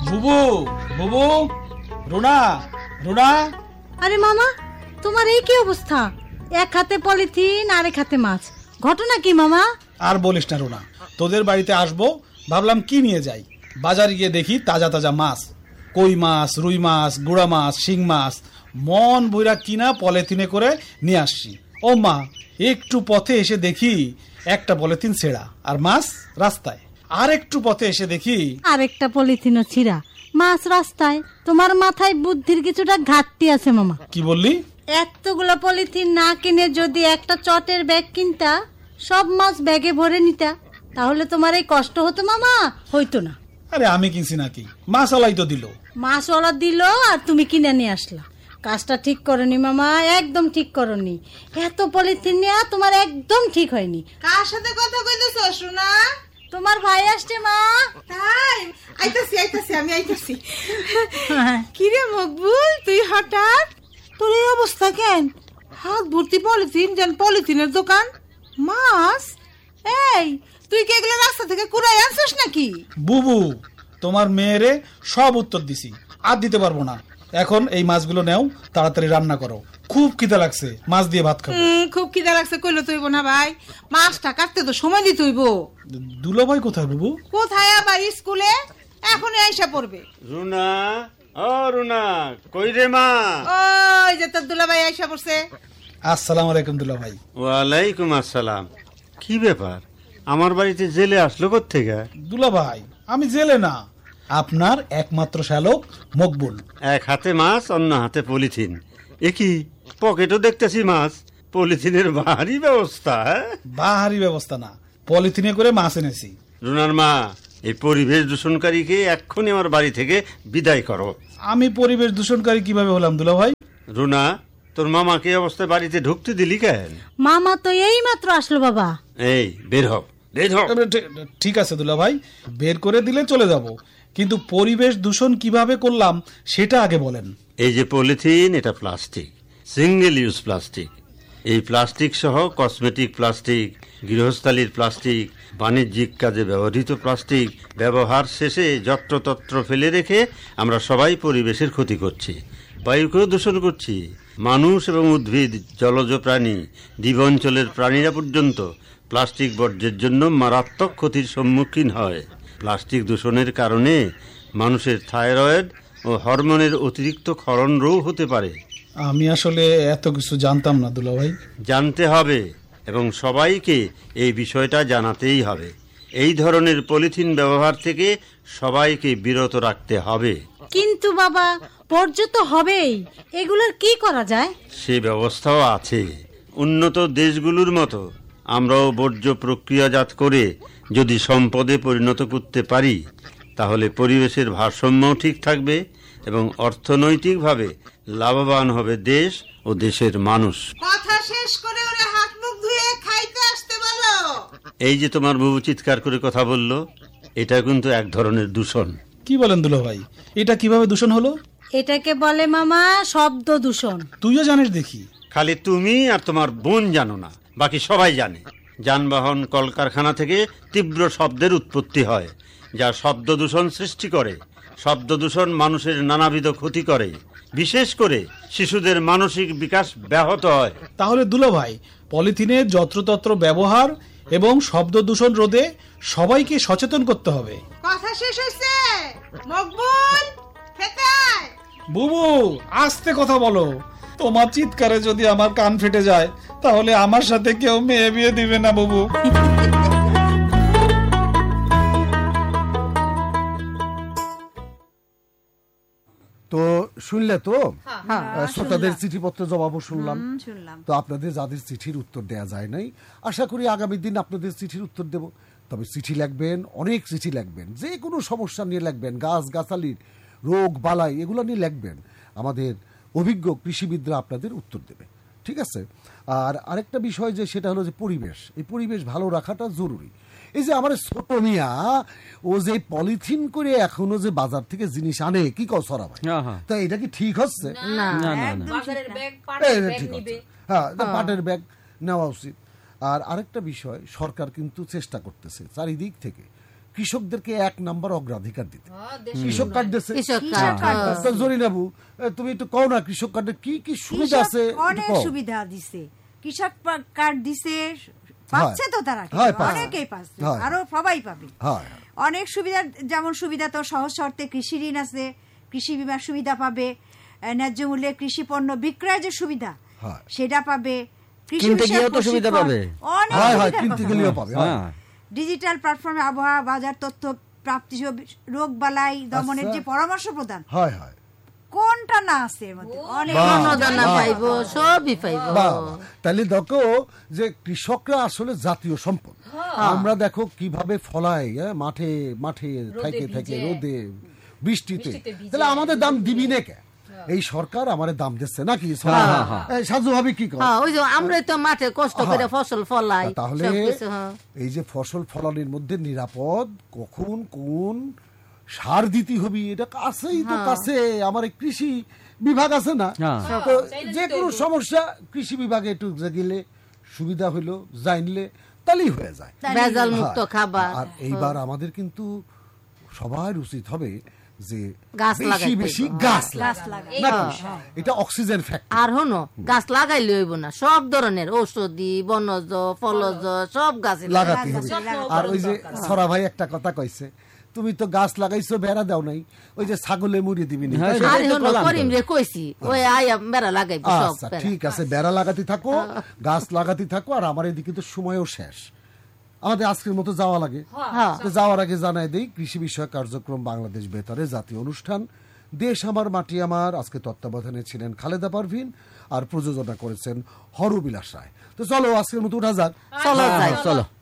বুবু, বুবু, রুনা, রুনা। আরে মামা, তোমার এই কি অবস্থা? এক হাতে পলিথিন আর এক হাতে মাছ, ঘটনা কি মামা? আর বলিস না রুনা, তোদের বাড়িতে আসবো ভাবলাম কি নিয়ে যাই। বাজারে গিয়ে দেখি তাজা তাজা মাছ, কই মাছ, রুই মাছ, গুড়া মাছ, শিং মাছ মন বইরা কিনা পলিথিনে করে নিয়ে আসছি। ও মা, একটু পথে এসে দেখি একটা পলিথিন ছেঁড়া আর মাছ রাস্তায়। আর একটু পথে এসে দেখি আরেকটা পলিথিনও ছিঁড়া, মাছ রাস্তায়। তোমার মাথায় বুদ্ধির কিছুটা ঘাটতি আছে মামা। কি বললি? এতগুলো পলিথিন না কিনে যদি একটা চটের ব্যাগ কিনতা, সব মাছ ব্যাগে ভরে নিতা, তাহলে তোমার এই কষ্ট হতো মামা? হইতো না। আরে আমি কিনছি নাকি, মাছওয়ালাই তো দিল। মাছওয়ালা দিল আর তুমি কিনে নিয়ে আসলা। কাজটা ঠিক করনি মামা, একদম ঠিক করনি। এত পলিথিন নেওয়া তোমার একদম ঠিক হয়নি। কার সাথে কথা কইতেছ সোনা? তোমার ভাই আসছে মা। তাই? আইতাছি আমি আইতাছি। কিরে মকবুল, তুই হঠাৎ? তোর এই অবস্থা কেন? হাত ভর্তি পলিথিন, যেন পলিথিনের দোকান। মাছ? এই, তুই কি এগুলো রাস্তা থেকে কুড়াই আনছিস নাকি? বুবু, তোমার মেয়েরে সব উত্তর দিছি, আর দিতে পারবো না। এখন এই মাছগুলো নেও, তাড়াতাড়ি রান্না করো, খুব খিদে লাগছে, মাছ দিয়ে ভাত খাবো। খুব খিদা লাগছে কইলো তুইব না ভাই, মাছটা কাটতে তো সময় দিতে হইব। দুলাভাই কোথায় বুবু? কোথায় আবার? স্কুলে, এখনই আইসা পড়বে। রুনা, ও রুনা, কই রে মা? ওই যে তোর দুলাভাই আইসা পড়ছে। আসসালামু আলাইকুম দুলাভাই। ওয়ালাইকুম আসসালাম। কি ব্যাপার, আমার বাড়িতে জেলে আসলো কোত্থেকে? দুলাভাই, আমি জেলে না, আপনার একমাত্র শ্যালক মকবুল। এক হাতে মাছ, অন্য হাতে পলিথিন। একই পকেটও দেখতেছি মাছ, পলিথিনের ভারী ব্যবস্থা। বাহারি ব্যবস্থা না, পলিথিনে করে মাছ এনেছি। রুনার মা, এই পরিবেশ দূষণকারীকে এক্ষুনি আমার বাড়ি থেকে বিদায় করো। আমি পরিবেশ দূষণকারী কিভাবে হলাম দুলাভাই? রুনা, তোর মামাকে এই অবস্থায় বাড়িতে ঢুকতে দিলি কেন? মামা তো এই মাত্র আসলো বাবা। এই বের হ, বের হ। ঠিক আছে দুলাভাই, বের করে দিলে চলে যাব, কিন্তু পরিবেশ দূষণ কিভাবে করলাম সেটা আগে বলেন। এই যে পলিথিন, এটা প্লাস্টিক, সিঙ্গেল ইউজ প্লাস্টিক। এই প্লাস্টিক সহ কসমেটিক প্লাস্টিক, গৃহস্থালির প্লাস্টিক, বাণিজ্যিক কাজে ব্যবহৃত প্লাস্টিক ব্যবহার শেষে যত্রতত্র ফেলে রেখে আমরা সবাই পরিবেশের ক্ষতি করছি, বায়ুকেও দূষণ করছি। মানুষ এবং উদ্ভিদ, জলজ প্রাণী, দ্বীপাঞ্চলের প্রাণীরা পর্যন্ত প্লাস্টিক বর্জ্যের জন্য মারাত্মক ক্ষতির সম্মুখীন হয়। প্লাস্টিক দূষণের কারণে মানুষের থাইরয়েড ও হরমোনের অতিরিক্ত ক্ষরণ রোগ হতে পারে। আমি আসলে এত কিছু জানতাম না দুলাভাই। জানতে হবে এবং সবাইকে এই বিষয়টা জানাতেই হবে। এই ধরনের পলিথিন ব্যবহার থেকে সবাইকে বিরত রাখতে হবে। কিন্তু বাবা, বর্জ্য তো হবেই, এগুলোর কি করা যায়? সে ব্যবস্থাও আছে। উন্নত দেশগুলোর মতো আমরাও বর্জ্য প্রক্রিয়াজাত করে যদি সম্পদে পরিণত করতে পারি, তাহলে পরিবেশের ভারসাম্যও ঠিক থাকবে এবং অর্থনৈতিকভাবে লাভবান হবে দেশ ও দেশের মানুষ। কথা শেষ করে ওরে হাত মুখ ধুয়ে খাইতে আসতে বলো। এই যে তোমার বুবু চিৎকার করে কথা বলল, এটা কিন্তু এক ধরনের দূষণ। কি বলেন দুলাভাই, এটা কিভাবে দূষণ হলো? এটাকে বলে মামা শব্দ দূষণ। তুইও জানিস দেখি। খালি তুমি আর তোমার বোন জানো না, বাকি সবাই জানে। যানবাহন, কলকারখানা থেকে তীব্র শব্দের উৎপত্তি হয়, যা শব্দ দূষণ সৃষ্টি করে। শব্দ দূষণ মানুষের নানাবিধ ক্ষতি করে, বিশেষ করে শিশুদের মানসিক বিকাশ ব্যাহত হয়। তাহলে দুলাভাই, পলিথিনের যত্রতত্র ব্যবহার এবং শব্দ দূষণ রোধে সবাইকে সচেতন করতে হবে। কথা শেষ হয়েছে? মকবুল, খেতে আয়। বুবু, আস্তে কথা বলো, তোমার চিৎকারে যদি আমার কান ফেটে যায় তাহলে আমার সাথে কেউ মেয়ে বিয়ে দিবে না বুবু। তো শুনলে তো, শ্রোতাদের চিঠিপত্র জবাবও শুনলাম। তো আপনাদের যাদের চিঠির উত্তর দেয়া যায় নাই, আশা করি আগামী দিন আপনাদের চিঠির উত্তর দেব। তবে চিঠি লিখবেন, অনেক চিঠি লিখবেন, যে কোনো সমস্যা নিয়ে লিখবেন, গাছ গাছালির রোগ বালাই এগুলো নিয়ে লিখবেন। আমাদের অভিজ্ঞ কৃষিবিদরা আপনাদের উত্তর দেবে, ঠিক আছে? আর আরেকটা বিষয় যে সেটা হলো যে পরিবেশ, এই পরিবেশ ভালো রাখাটা জরুরি। এই যে আমার ছোট মিয়া, ও যে পলিথিন করে এখনো যে বাজার থেকে জিনিস আনে, কি কও সরা ভাই, তা এটা কি ঠিক হচ্ছে? হ্যাঁ, পাটের ব্যাগ নেওয়া উচিত। আর আরেকটা বিষয়, সরকার কিন্তু চেষ্টা করতেছে চারিদিক থেকে কৃষকদেরকে 1 নাম্বার অগ্রাধিকার দিতে। কৃষক কার্ড দিচ্ছে, কৃষক কার্ড, তো জরিনাবু তুমি একটু কও না কৃষক কার্ডে কি কি সুবিধা আছে? অনেক সুবিধা দিছে, কৃষক কার্ড দিছে, পাচ্ছে তো তারা, অনেকেই পাচ্ছে, আরো সবাই পাবে। অনেক সুবিধা, যেমন সুবিধা তো সহজ শর্তে কৃষি ঋণ আছে, কৃষি বীমার সুবিধা পাবে, ন্যায্য মূল্যে কৃষি পণ্য বিক্রয়ের যে সুবিধা সেটা পাবে, কিনতে গিয়েও তো সুবিধা পাবে, ডিজিটাল প্ল্যাটফর্মে আবহাওয়া বাজার তথ্য প্রাপ্তি, রোগ বালাই দমনের যে পরামর্শ প্রদান, কোনটা না আছে এর মধ্যে, অনেক পাইবো, সবই পাইবো। তাহলে দেখো যে কৃষকরা আসলে জাতীয় সম্পদ। আমরা দেখো কিভাবে ফলায় মাঠে মাঠে থেকে থেকে রোদে বৃষ্টিতে, তাহলে আমাদের দাম দিবি না কে? এই সরকার আমাদের দাম দিচ্ছে নাকি? সাজু ভাবে কি করে, ওই যে আমরা তো মাঠে কষ্ট করে ফসল ফলাই, তাহলে এই যে ফসল ফলানোর মধ্যে নিরাপদ কখন কোন সার দিতে হবে এটা কাছেই তো কাছে আমার কৃষি বিভাগ আছে না, তো যে কোনো সমস্যা কৃষি বিভাগে একটু গেলে সুবিধা হইলো, জানলে তাহলেই হয়ে যায়, ভেজাল মুক্ত খাবার। আর এইবার আমাদের কিন্তু সবার উচিত হবে যে বেশি বেশি গাছ লাগাই, এটা অক্সিজেন ফ্যাক্টর। আর হনো গাছ লাগাইলে হইব না, সব ধরনের ঔষধি, বনজ, ফলজ সব গাছ লাগাতে হবে। আর ওই যে সরা ভাই একটা কথা কইছে, তুমি তো গাছ লাগাইছো বেড়া দাও নাই, ওই যে ছাগলে মুড়িয়ে দিবি না। আচ্ছা ঠিক আছে, বেড়া লাগাতে থাকো, গাছ লাগাতে থাকো। আর আমার এদিকে তো সময়ও শেষ, আমাদের আজকের মতো যাওয়া লাগে। যাওয়ার আগে জানাই দেই, কৃষি বিষয়ক কার্যক্রম বাংলাদেশ বেতারে জাতীয় অনুষ্ঠান দেশ আমার মাটি আমার, আজকে তত্ত্বাবধানে ছিলেন খালেদা পারভিন আর প্রযোজনা করেছেন হরবিলাস রায়। তো চলো আজকের মতো উঠা যাক, চলো।